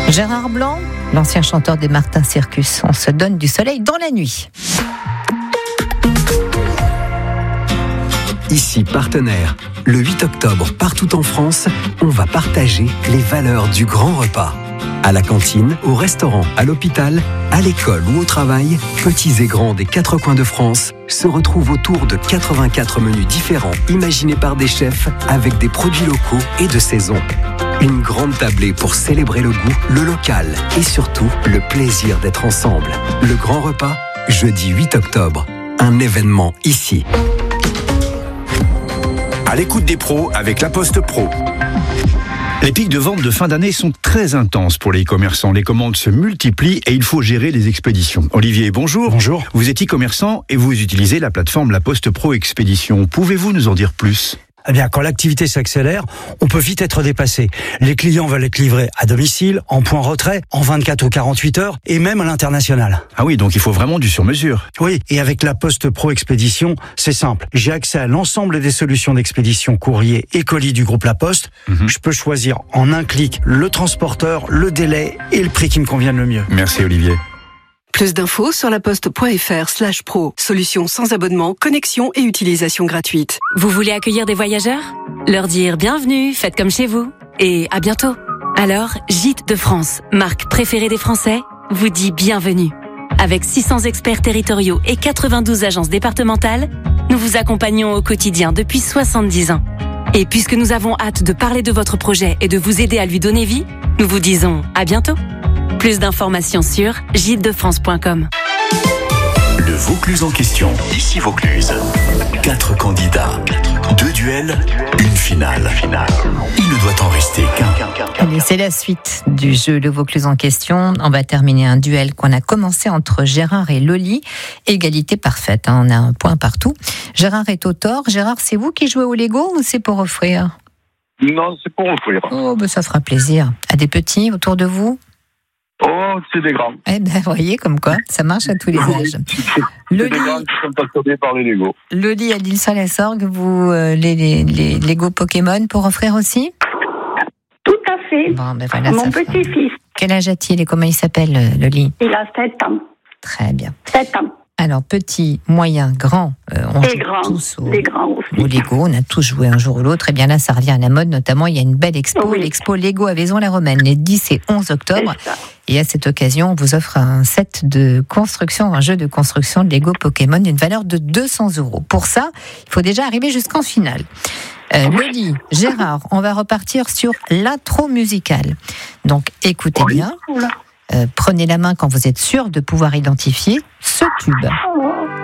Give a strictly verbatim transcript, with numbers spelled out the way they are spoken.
Gérard Blanc, l'ancien chanteur des Martin Circus. On se donne du soleil dans la nuit. Ici Partenaire, le huit octobre, partout en France, on va partager les valeurs du grand repas. À la cantine, au restaurant, à l'hôpital, à l'école ou au travail, petits et grands des quatre coins de France se retrouvent autour de quatre-vingt-quatre menus différents imaginés par des chefs avec des produits locaux et de saison. Une grande tablée pour célébrer le goût, le local et surtout le plaisir d'être ensemble. Le grand repas, jeudi huit octobre, un événement ici. À l'écoute des pros avec La Poste Pro. Les pics de vente de fin d'année sont très intenses pour les e-commerçants. Les commandes se multiplient et il faut gérer les expéditions. Olivier, bonjour. Bonjour. Vous êtes e-commerçant et vous utilisez la plateforme La Poste Pro Expédition. Pouvez-vous nous en dire plus ? Eh bien, quand l'activité s'accélère, on peut vite être dépassé. Les clients veulent être livrés à domicile, en point retrait, en vingt-quatre ou quarante-huit heures, et même à l'international. Ah oui, donc il faut vraiment du sur-mesure. Oui, et avec la Poste Pro Expédition, c'est simple. J'ai accès à l'ensemble des solutions d'expédition courrier et colis du groupe La Poste. Mmh. Je peux choisir en un clic le transporteur, le délai et le prix qui me convienne le mieux. Merci Olivier. Plus d'infos sur laposte.fr slash pro. Solution sans abonnement, connexion et utilisation gratuite. Vous voulez accueillir des voyageurs ? Leur dire bienvenue, faites comme chez vous. Et à bientôt. Alors, Gîtes de France, marque préférée des Français, vous dit bienvenue. Avec six cents experts territoriaux et quatre-vingt-douze agences départementales, nous vous accompagnons au quotidien depuis soixante-dix ans. Et puisque nous avons hâte de parler de votre projet et de vous aider à lui donner vie, nous vous disons à bientôt. Plus d'informations sur gîtes de france point com. Le Vaucluse en question. Ici Vaucluse. Quatre candidats, deux duels, une finale. Il ne doit en rester qu'un. Allez, c'est la suite du jeu Le Vaucluse en question. On va terminer un duel qu'on a commencé entre Gérard et Loli. Égalité parfaite, hein, on a un point partout. Gérard est au tort. Gérard, c'est vous qui jouez au Lego ou c'est pour offrir ? Non, c'est pour offrir. Oh, ben ça fera plaisir. À des petits autour de vous ? Oh, c'est des grands. Eh ben, vous voyez, comme quoi, ça marche à tous les âges. C'est Loli, des grands qui sont passionnés par les Lego. Loli à l'Île-sur-la-Sorgue, vous, euh, les, les, les Lego Pokémon pour offrir aussi ? Tout à fait. Bon, ben voilà, mon ça petit-fils. Fait... Quel âge a-t-il et comment il s'appelle, Loli ? Il a sept ans. Très bien. sept ans. Alors, petit, moyen, grand, euh, on et joue grand, tous au, des grands aussi. au Lego, on a tous joué un jour ou l'autre. Et bien là, ça revient à la mode, notamment, il y a une belle expo, oui. L'expo Lego à Vaison-la-Romaine, les dix et onze octobre. Et à cette occasion, on vous offre un set de construction, un jeu de construction de Lego Pokémon d'une valeur de deux cents euros. Pour ça, il faut déjà arriver jusqu'en finale. Euh, Loli, Gérard, on va repartir sur l'intro musicale. Donc, écoutez bien. Euh, prenez la main quand vous êtes sûr de pouvoir identifier ce tube.